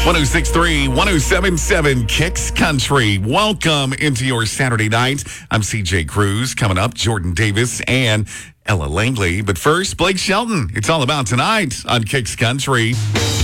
1063, 1077 Kicks Country. Welcome into your Saturday night. I'm CJ Cruz. Coming up, Jordan Davis and Ella Langley. But first, Blake Shelton. It's all about tonight on Kicks Country.